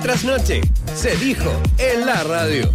trasnoche. Se dijo en la radio.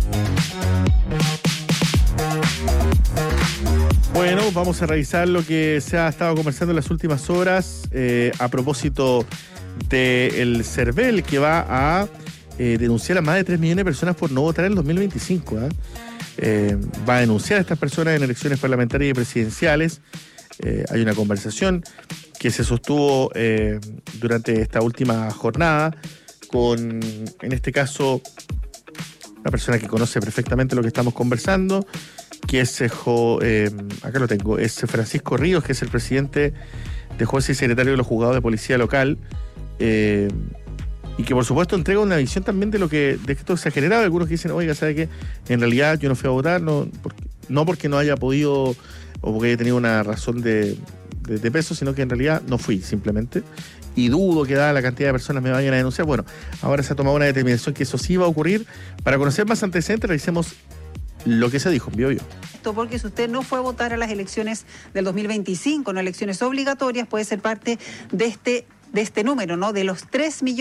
Bueno, vamos a revisar lo que se ha estado conversando en las últimas horas a propósito del CERVEL, que va a denunciar a más de 3 millones de personas por no votar en el 2025. Va a denunciar a estas personas en elecciones parlamentarias y presidenciales. Hay una conversación que se sostuvo durante esta última jornada con, en este caso, una persona que conoce perfectamente lo que estamos conversando, que es, acá lo tengo, es Francisco Ríos, que es el presidente de jueces y secretario de los juzgados de policía local, y que por supuesto entrega una visión también de lo que de esto se ha generado. Algunos que dicen, oiga, ¿sabe qué? En realidad yo no fui a votar, no porque no haya podido o porque haya tenido una razón de peso, sino que en realidad no fui, simplemente. Y dudo que dada la cantidad de personas me vayan a denunciar. Bueno, ahora se ha tomado una determinación que eso sí va a ocurrir. Para conocer más antecedentes, revisemos lo que se dijo en BioBio. Porque si usted no fue a votar a las elecciones del 2025, no elecciones obligatorias, puede ser parte de este número, ¿no? De los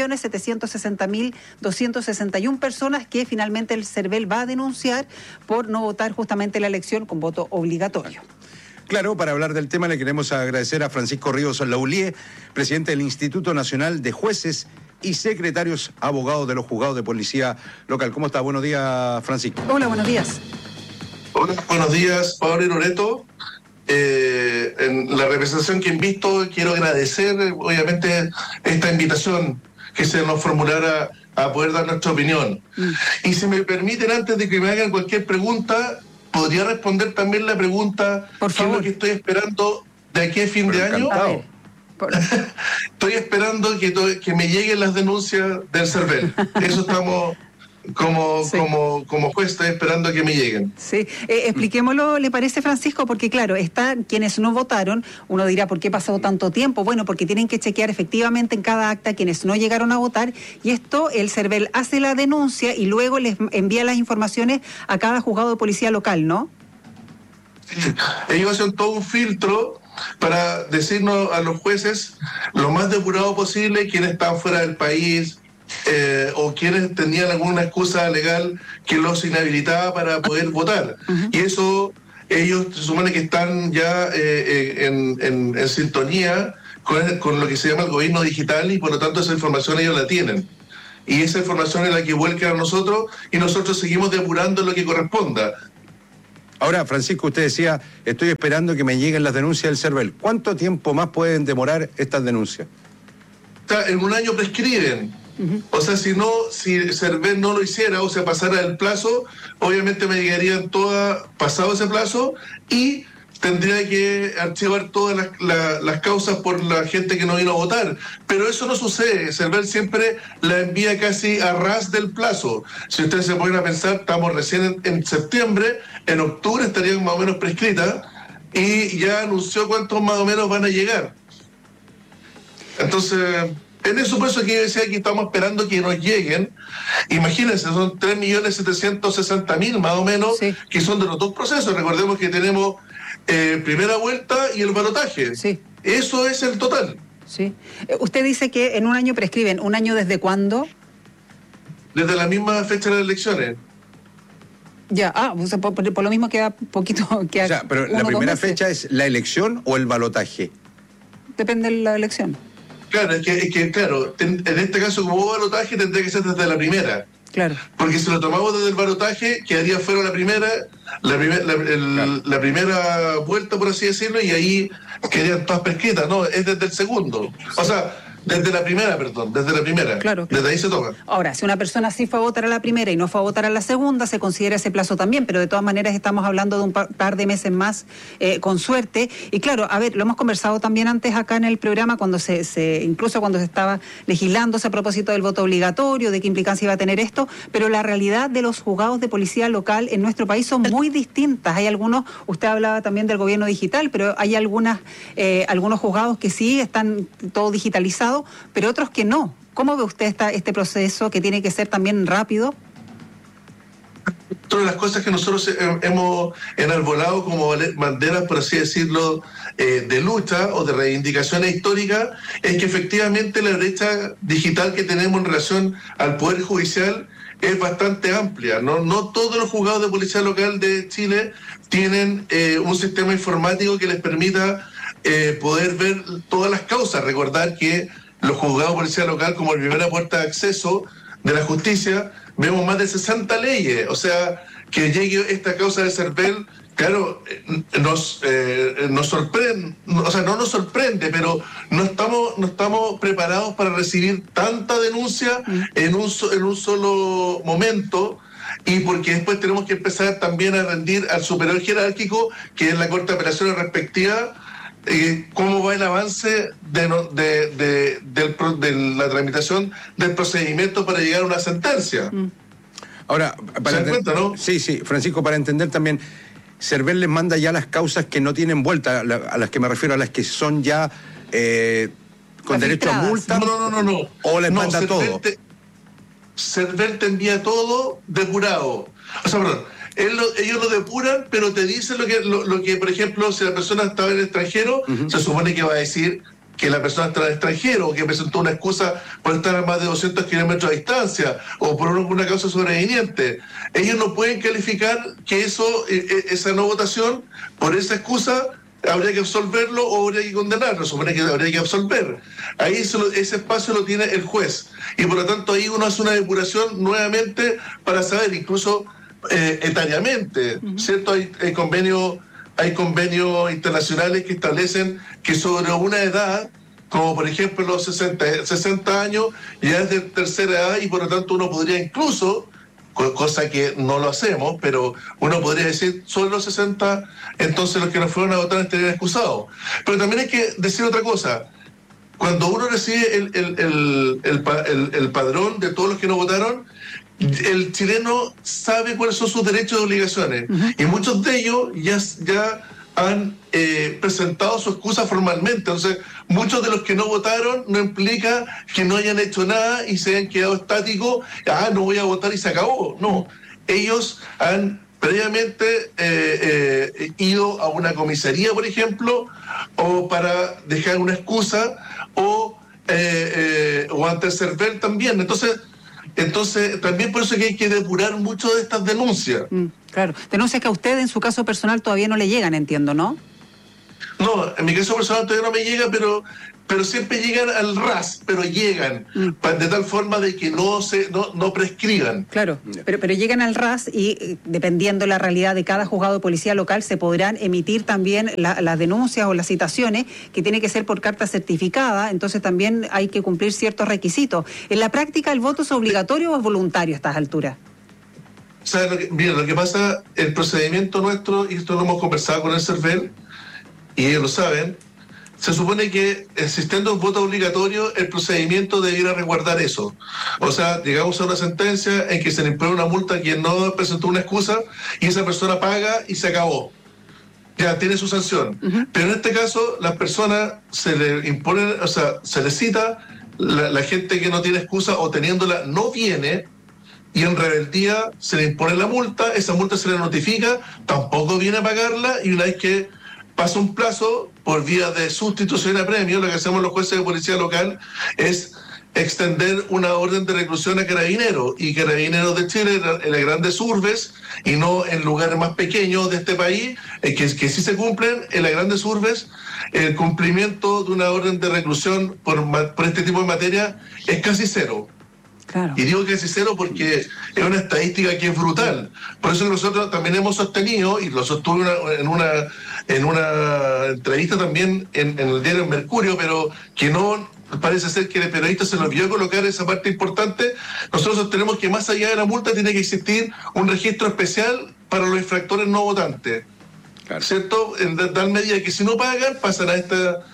3.760.261 personas que finalmente el CERVEL va a denunciar por no votar justamente la elección con voto obligatorio. Claro, para hablar del tema le queremos agradecer a Francisco Ríos Laulié, presidente del Instituto Nacional de Jueces y Secretarios Abogados de los Juzgados de Policía Local. ¿Cómo está? Buenos días, Francisco. Hola, buenos días. Hola, buenos días, Pablo y Loreto. En la representación que invisto, quiero agradecer, obviamente, esta invitación que se nos formulara a poder dar nuestra opinión. Y si me permiten, antes de que me hagan cualquier pregunta, podría responder también la pregunta, por favor, ¿qué es lo que estoy esperando de aquí a fin de año? Estoy esperando que me lleguen las denuncias del CERVEL. Eso estamos como juez, estoy esperando que me lleguen. Sí, expliquémoslo, ¿le parece, Francisco? Porque claro, están quienes no votaron, uno dirá, ¿por qué ha pasado tanto tiempo? Bueno, porque tienen que chequear efectivamente en cada acta quienes no llegaron a votar, y esto el CERVEL hace la denuncia y luego les envía las informaciones a cada juzgado de policía local, ¿no? Sí, ellos hacen todo un filtro para decirnos a los jueces lo más depurado posible quiénes están fuera del país, o quienes tenían alguna excusa legal que los inhabilitaba para poder votar. Y eso, ellos se supone que están ya en sintonía con lo que se llama el gobierno digital, y por lo tanto esa información ellos la tienen. Y esa información es la que vuelcan a nosotros, y nosotros seguimos depurando lo que corresponda. Ahora, Francisco, usted decía, estoy esperando que me lleguen las denuncias del CERVEL. ¿Cuánto tiempo más pueden demorar estas denuncias? O sea, en un año prescriben. O sea, si el CERVEL no lo hiciera o se pasara el plazo, obviamente me llegarían todas pasado ese plazo, y tendría que archivar todas las causas por la gente que no vino a votar. Pero eso no sucede. El CERVEL siempre la envía casi a ras del plazo. Si ustedes se ponen a pensar, estamos recién en septiembre, en octubre estarían más o menos prescritas, y ya anunció cuántos más o menos van a llegar. Entonces, en eso, por eso que yo decía que estamos esperando que nos lleguen. Imagínense, son 3.760.000 más o menos, sí, que son de los dos procesos. Recordemos que tenemos primera vuelta y el balotaje. Sí. Eso es el total. Sí. Usted dice que en un año prescriben. ¿Un año desde cuándo? Desde la misma fecha de las elecciones. Ya, o sea, por lo mismo queda poquito. O sea, pero la primera fecha es la elección o el balotaje. Depende de la elección. Claro, es que claro, en este caso, como hubo balotaje, tendría que ser desde la primera. Claro. Porque si lo tomamos desde el balotaje, quedaría fuera la primera vuelta, por así decirlo, y ahí quedarían todas prescritas, ¿no? Es desde el segundo. O sea, desde la primera. Claro. Desde ahí se toma. Ahora, si una persona sí fue a votar a la primera y no fue a votar a la segunda, se considera ese plazo también, pero de todas maneras estamos hablando de un par de meses más, con suerte. Y claro, a ver, lo hemos conversado también antes acá en el programa, cuando incluso cuando se estaba legislándose a propósito del voto obligatorio, de qué implicancia iba a tener esto, pero la realidad de los juzgados de policía local en nuestro país son muy distintas. Hay algunos, usted hablaba también del gobierno digital, pero hay algunos juzgados que sí están todo digitalizado, pero otros que no. ¿Cómo ve usted este proceso que tiene que ser también rápido? Otra de las cosas que nosotros hemos enarbolado como banderas, por así decirlo, de lucha o de reivindicaciones históricas, es que efectivamente la brecha digital que tenemos en relación al Poder Judicial es bastante amplia. No todos los juzgados de policía local de Chile tienen un sistema informático que les permita poder ver todas las causas. Recordar que los juzgados de policía local, como la primera puerta de acceso de la justicia, vemos más de 60 leyes. O sea, que llegue esta causa de CERVEL, claro, nos sorprende, o sea, no nos sorprende, pero no estamos preparados para recibir tanta denuncia en un solo momento, y porque después tenemos que empezar también a rendir al superior jerárquico, que es la Corte de Apelaciones respectiva, cómo va el avance de la tramitación del procedimiento para llegar a una sentencia. Ahora, ¿no? Sí, Francisco, para entender también, CERVEL les manda ya las causas que no tienen vuelta, a las que me refiero, a las que son ya con derecho a multa. No. ¿O les manda todo? CERVEL te envía todo depurado. O sea, perdón, ellos lo depuran, pero te dicen lo que, por ejemplo, si la persona estaba en el extranjero, se supone que va a decir que la persona está en el extranjero, o que presentó una excusa por estar a más de 200 kilómetros de distancia, o por alguna causa sobreviniente. Ellos no pueden calificar que esa no votación, por esa excusa, habría que absolverlo o habría que condenarlo. Supone que habría que absolver. Ahí ese espacio lo tiene el juez. Y por lo tanto ahí uno hace una depuración nuevamente para saber, incluso etariamente, ¿cierto? Hay convenios internacionales que establecen que sobre una edad, como por ejemplo los 60 años, ya es de tercera edad, y por lo tanto uno podría incluso, cosa que no lo hacemos, pero uno podría decir sobre los 60, entonces los que no fueron a votar estarían excusados. Pero también hay que decir otra cosa. Cuando uno recibe el padrón de todos los que no votaron, el chileno sabe cuáles son sus derechos y obligaciones, y muchos de ellos ya han presentado su excusa formalmente. Entonces, muchos de los que no votaron no implica que no hayan hecho nada y se hayan quedado estáticos. No voy a votar y se acabó. No, ellos han previamente ido a una comisaría, por ejemplo, o para dejar una excusa, o ante el CERVEL también. Entonces, también por eso que hay que depurar mucho de estas denuncias. Claro, denuncias que a usted en su caso personal todavía no le llegan, entiendo, ¿no? No, en mi caso personal todavía no me llega, pero siempre llegan al RAS, pero llegan, de tal forma de que no prescriban. Claro, pero llegan al RAS y dependiendo la realidad de cada juzgado de policía local se podrán emitir también las denuncias o las citaciones, que tiene que ser por carta certificada, entonces también hay que cumplir ciertos requisitos. En la práctica, ¿el voto es obligatorio o es voluntario a estas alturas? O sea, lo que pasa, el procedimiento nuestro, y esto lo hemos conversado con el CERVEL, y ellos lo saben, se supone que existiendo un voto obligatorio, el procedimiento debiera resguardar eso. O sea, llegamos a una sentencia en que se le impone una multa a quien no presentó una excusa, y esa persona paga y se acabó. Ya tiene su sanción. Pero en este caso, las personas se le imponen, o sea, se les cita, la gente que no tiene excusa o teniéndola no viene, y en rebeldía se le impone la multa, esa multa se le notifica, tampoco viene a pagarla, y una vez que pasa un plazo, por vía de sustitución a premio, lo que hacemos los jueces de policía local es extender una orden de reclusión a Carabineros, y Carabineros de Chile en las grandes urbes y no en lugares más pequeños de este país, que sí se cumplen en las grandes urbes. El cumplimiento de una orden de reclusión por este tipo de materia es casi cero. Claro. Y digo casi cero porque es una estadística que es brutal. Por eso que nosotros también hemos sostenido, y lo sostuve en una entrevista también en el diario Mercurio, pero que no parece ser que el periodista se nos olvidó colocar esa parte importante. Nosotros sostenemos que más allá de la multa tiene que existir un registro especial para los infractores no votantes. Claro. ¿Cierto? En tal medida que si no pagan, pasan a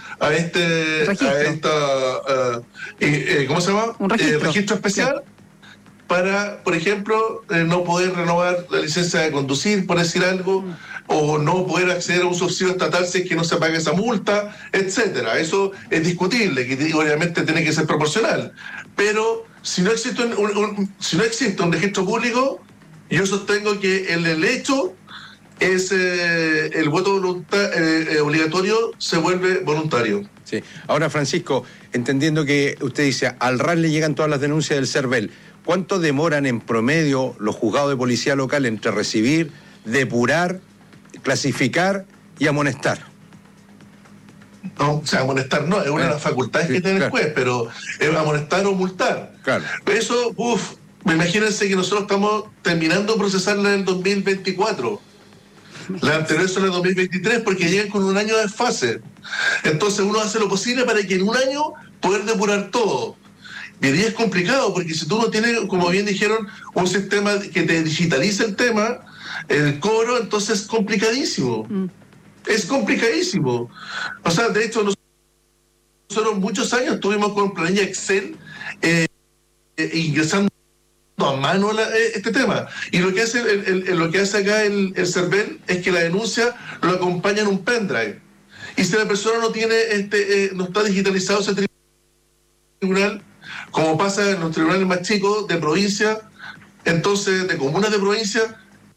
¿cómo se llama? Un registro especial, para, por ejemplo, no poder renovar la licencia de conducir, por decir algo, o no poder acceder a un subsidio estatal si es que no se paga esa multa, etcétera. Eso es discutible, que obviamente tiene que ser proporcional. Pero si no existe un registro público, Yo sostengo que el hecho es el voto obligatorio se vuelve voluntario. Sí. Ahora, Francisco, entendiendo que usted dice, al RAS le llegan todas las denuncias del CERVEL, ¿cuánto demoran en promedio los juzgados de policía local entre recibir, depurar, clasificar y amonestar? No, o sea, amonestar no, es una de las facultades que tiene el juez, pero amonestar o multar. Claro. Eso, imagínense que nosotros estamos terminando de procesarla en el 2024. La anterior son en el 2023 porque llegan con un año de desfase. Entonces uno hace lo posible para que en un año poder depurar todo. Y hoy día es complicado porque si tú no tienes, como bien dijeron, un sistema que te digitalice el tema, el cobro, entonces es complicadísimo. Es complicadísimo. O sea, de hecho, nosotros muchos años estuvimos con planilla Excel ingresando a mano este tema. Y lo que hace lo que hace acá el CERVEL es que la denuncia lo acompaña en un pendrive. Y si la persona no tiene no está digitalizado ese tribunal, como pasa en los tribunales más chicos de provincia, entonces de comunas de provincia,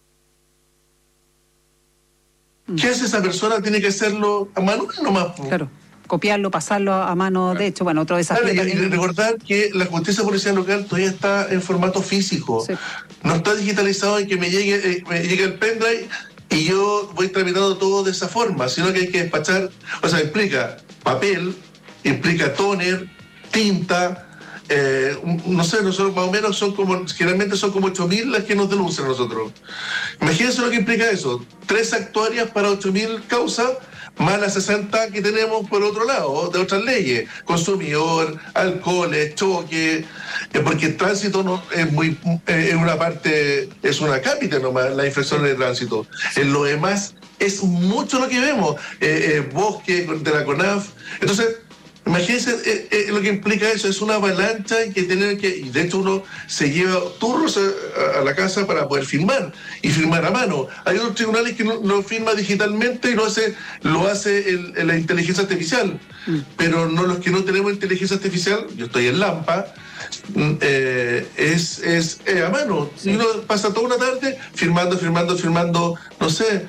¿qué hace esa persona? Tiene que hacerlo a mano nomás. Claro, copiarlo, pasarlo a mano. De hecho, bueno, otro desafío. Claro, y recordar que la justicia policial local todavía está en formato físico. Sí. No está digitalizado en que me llegue el pendrive y yo voy tramitando todo de esa forma, sino que hay que despachar. O sea, implica papel, implica tóner, tinta. No sé, nosotros más o menos generalmente son como 8.000 las que nos denuncian a nosotros. Imagínense lo que implica eso: 3 actuarias para 8.000 causas, más las 60 que tenemos por otro lado, de otras leyes, consumidor, alcoholes, choque, porque el tránsito no es una parte, es una cápita nomás, la infracción de tránsito. En lo demás es mucho lo que vemos, bosque de la CONAF. Entonces, imagínense lo que implica eso, es una avalancha y de hecho uno se lleva turnos a la casa para poder firmar y firmar a mano. Hay otros tribunales que no firma digitalmente y lo hace la inteligencia artificial, pero no los que no tenemos inteligencia artificial, yo estoy en Lampa, es a mano. Y uno pasa toda una tarde firmando, no sé,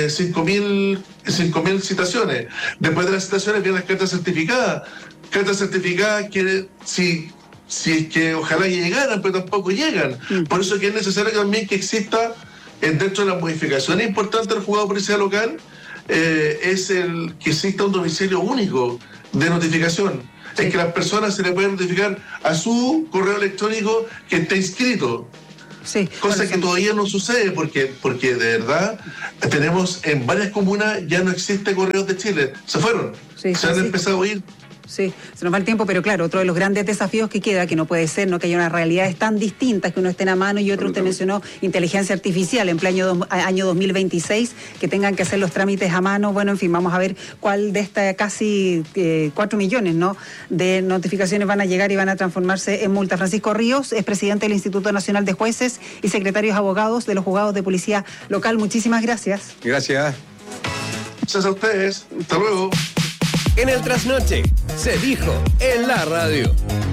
5.000 citaciones. Después de las citaciones vienen las cartas certificadas. Cartas certificadas que si es que ojalá llegaran, pero tampoco llegan. Por eso que es necesario también que exista, dentro de las modificaciones importantes del juzgado policial local, es el que exista un domicilio único de notificación. Sí. Es que las personas se le pueden notificar a su correo electrónico que esté inscrito. Sí, cosa que todavía no sucede porque de verdad tenemos en varias comunas ya no existe Correos de Chile, se fueron, se han empezado a ir. Sí, se nos va el tiempo, pero claro, otro de los grandes desafíos que queda, que no puede ser, ¿no? Que haya unas realidades tan distintas, que uno esté a mano, y otro, usted mencionó inteligencia artificial en pleno año 2026, que tengan que hacer los trámites a mano. Bueno, en fin, vamos a ver cuál de estas casi 4 millones, ¿no?, de notificaciones van a llegar y van a transformarse en multa. Francisco Ríos es presidente del Instituto Nacional de Jueces y secretarios abogados de los juzgados de policía local. Muchísimas gracias. Gracias. Gracias a ustedes. Hasta luego. En el Trasnoche se dijo en la radio.